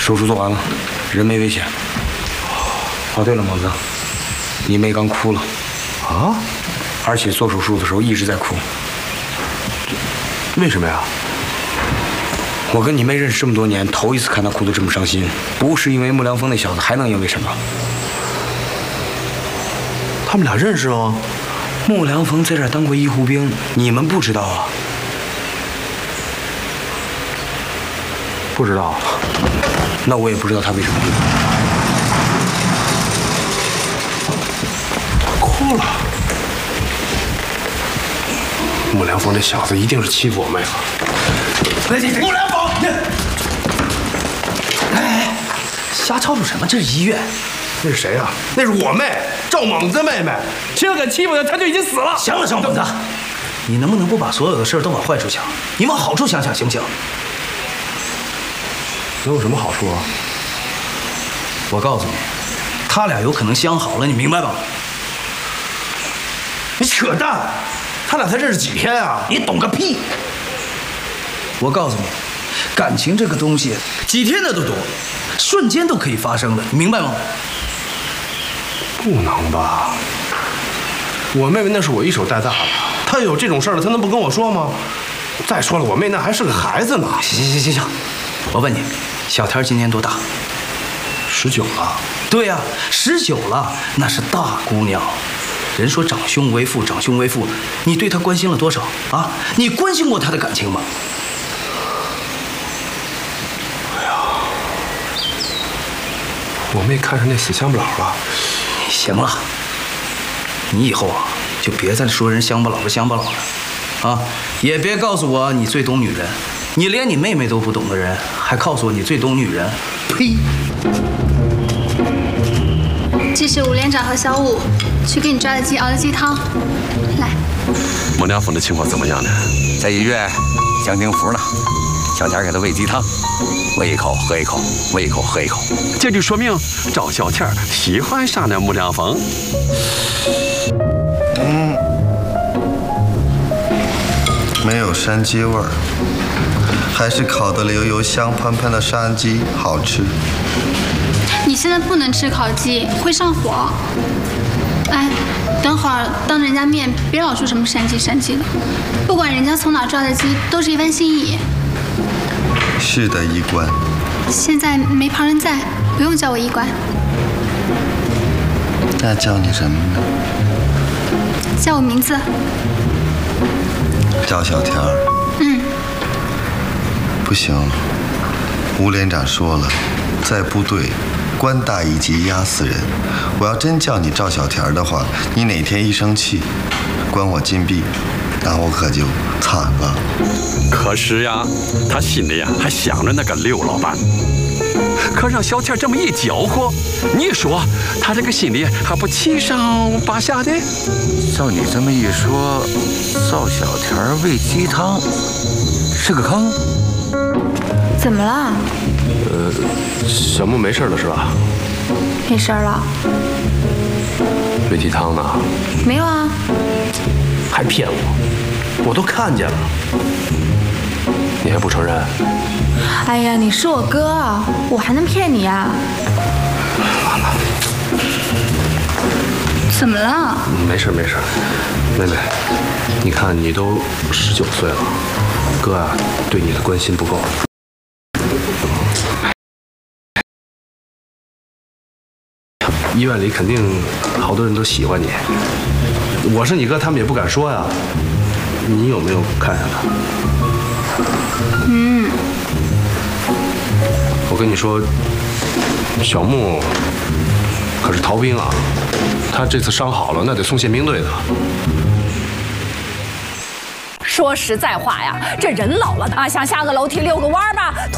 手术做完了，人没危险。哦，对了，猛子，你妹刚哭了。 啊？ 而且做手术的时候一直在哭。 为什么呀？ 我跟你妹认识这么多年，头一次看她哭得这么伤心。不是因为穆良风那小子，还能因为什么？ 他们俩认识吗？ 穆良风在这儿当过医护兵，你们不知道啊？ 不知道。 那我也不知道他为什么哭了。穆良风这小子一定是欺负我妹了。 穆良风，哎，瞎吵吵什么？这是医院。 那是谁啊？那是我妹，赵猛子妹妹。谁要敢欺负她，她就已经死了。 行了，赵猛子，你能不能不把所有的事都往坏处想？你往好处想想，行不行？ 能有什么好处啊？ 我告诉你，他俩有可能相好了，你明白吗？ 你扯淡！他俩才认识几天啊？ 你懂个屁！我告诉你，感情这个东西，几天的都多，瞬间都可以发生的，你明白吗？ 不能吧？我妹妹那是我一手带大的，她有这种事儿了，她能不跟我说吗？再说了，我妹那还是个孩子呢。 行，我问你，小天今年多大 ？19了。 对呀，19了，那是大姑娘。人说长兄为父，长兄为父，你对她关心了多少啊？你关心过她的感情吗？ 哎呀，我妹看上那死乡巴佬了。 行了，你以后啊就别再说人乡巴佬了，啊，也别告诉我你最懂女人，你连你妹妹都不懂的人，还告诉我你最懂女人，呸！ 这是吴连长和小五去给你抓的鸡熬的鸡汤，来。 孟良风的情况怎么样呢？ 在医院享清福呢，小田给他喂鸡汤，喂一口喝一口，喂一口喝一口。 这就说明赵小天喜欢上了穆良风。 没有山鸡味儿，还是烤得流油香喷喷的山鸡好吃。 你现在不能吃烤鸡，会上火。哎，等会儿当着人家面别老说什么山鸡的，不管人家从哪抓的鸡，都是一番心意。 是的，医官。 现在没旁人在，不用叫我医官。 那叫你什么呢？ 叫我名字。 赵小田儿。不行，吴连长说了，在部队官大一级压死人。我要真叫你赵小田的话，你哪天一生气，关我禁闭，那我可就惨了。 可是呀，他心里呀还想着那个刘老板。可让小天这么一搅和，你说他这个心里还不七上八下的？ 照你这么一说，赵小田喂鸡汤是个坑。 怎么了？ 小木没事了是吧？ 没事了。 喂鸡汤呢？ 没有啊。 还骗我都看见了。你还不承认？ 哎呀，你是我哥，我还能骗你啊？ 完了。 怎么了？ 没事，妹妹，你看你都19岁了，哥啊对你的关心不够。医院里肯定好多人都喜欢你，我是你哥，他们也不敢说呀。你有没有看上他？我跟你说，小木可是逃兵啊，他这次伤好了，那得送宪兵队的。 说实在话呀，这人老了啊，想下个楼梯遛个弯吧。